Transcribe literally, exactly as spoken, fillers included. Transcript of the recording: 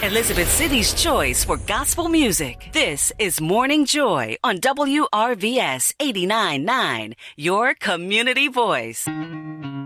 Elizabeth City's choice for gospel music. This is Morning Joy on W R V S eighty-nine point nine, your community voice.